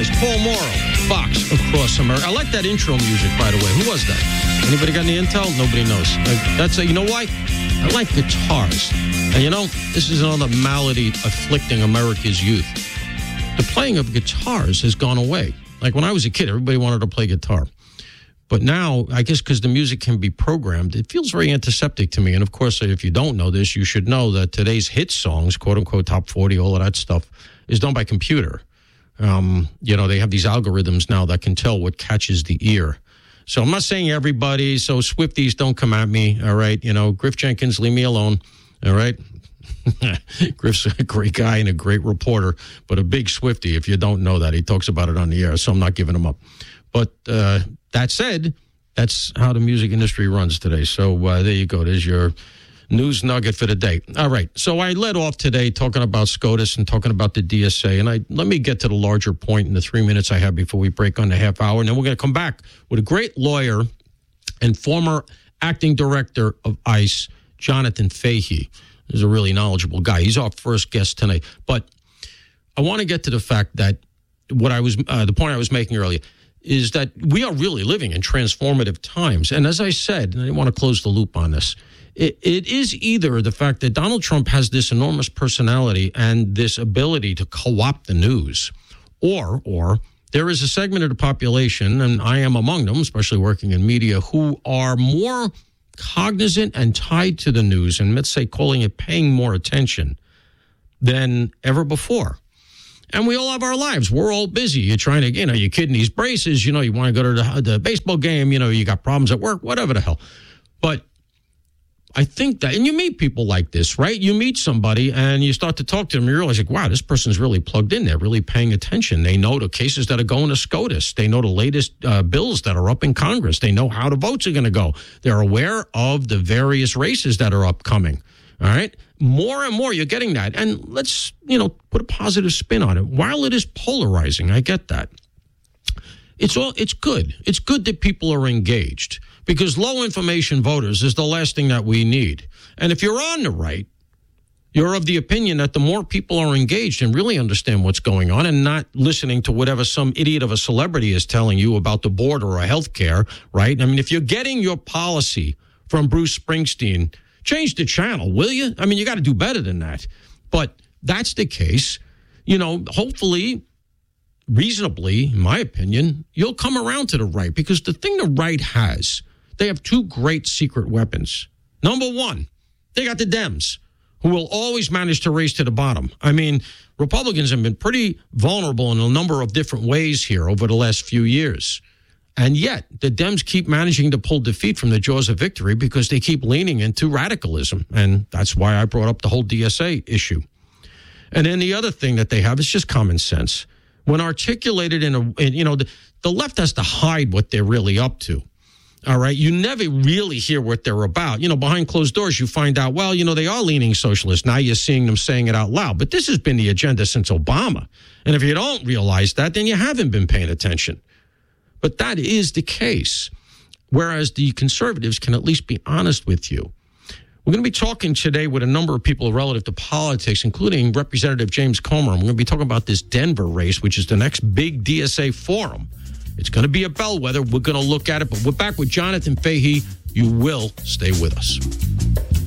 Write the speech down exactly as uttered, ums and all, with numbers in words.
guys. Paul Morrow, Fox Across America. I like that intro music, by the way. Who was that? Anybody got any intel? Nobody knows. That's a, you know why? I like guitars. And you know, this is another malady afflicting America's youth. The playing of guitars has gone away. Like when I was a kid, everybody wanted to play guitar. But now, I guess because the music can be programmed, it feels very antiseptic to me. And of course, if you don't know this, you should know that today's hit songs, quote unquote, top forty, all of that stuff, is done by computer. Um, you know, they have these algorithms now that can tell what catches the ear. So I'm not saying everybody, so Swifties don't come at me, all right? You know, Griff Jenkins, leave me alone, all right? Griff's a great guy and a great reporter, but a big Swiftie, if you don't know that. He talks about it on the air, so I'm not giving him up. But uh, that said, that's how the music industry runs today. So uh, there you go. There's your news nugget for the day. All right. So I led off today talking about SCOTUS and talking about the D S A. And I let me get to the larger point in the three minutes I have before we break on the half hour. And then we're going to come back with a great lawyer and former acting director of ICE, Jonathan Fahey. He's a really knowledgeable guy. He's our first guest tonight. But I want to get to the fact that what I was, uh, the point I was making earlier, is that we are really living in transformative times. And as I said, and I want to close the loop on this, it, it is either the fact that Donald Trump has this enormous personality and this ability to co-opt the news, or or there is a segment of the population, and I am among them, especially working in media, who are more cognizant and tied to the news, and let's say calling it paying more attention than ever before. And we all have our lives. We're all busy. You're trying to, you know, you're kidding these braces. You know, you want to go to the, the baseball game. You know, you got problems at work, whatever the hell. But I think that, and you meet people like this, right? You meet somebody and you start to talk to them. And you realize, like, wow, this person's really plugged in. They're really paying attention. They know the cases that are going to SCOTUS. They know the latest uh, bills that are up in Congress. They know how the votes are going to go. They're aware of the various races that are upcoming. All right. More and more, you're getting that. And let's, you know, put a positive spin on it. While it is polarizing, I get that. It's all, it's good. It's good that people are engaged, because low information voters is the last thing that we need. And if you're on the right, you're of the opinion that the more people are engaged and really understand what's going on and not listening to whatever some idiot of a celebrity is telling you about the border or health care, right? I mean, if you're getting your policy from Bruce Springsteen, change the channel, will you? I mean, you got to do better than that. But that's the case. You know, hopefully, reasonably, in my opinion, you'll come around to the right, because the thing the right has, they have two great secret weapons. Number one, they got the Dems, who will always manage to race to the bottom. I mean, Republicans have been pretty vulnerable in a number of different ways here over the last few years. And yet, the Dems keep managing to pull defeat from the jaws of victory because they keep leaning into radicalism. And that's why I brought up the whole D S A issue. And then the other thing that they have is just common sense. When articulated in a, in, you know, the, the left has to hide what they're really up to. All right. You never really hear what they're about. You know, behind closed doors, you find out, well, you know, they are leaning socialist. Now you're seeing them saying it out loud. But this has been the agenda since Obama. And if you don't realize that, then you haven't been paying attention. But that is the case, whereas the conservatives can at least be honest with you. We're going to be talking today with a number of people relative to politics, including Representative James Comer. And we're going to be talking about this Denver race, which is the next big D S A forum. It's going to be a bellwether. We're going to look at it, but we're back with Jonathan Fahey. You will stay with us.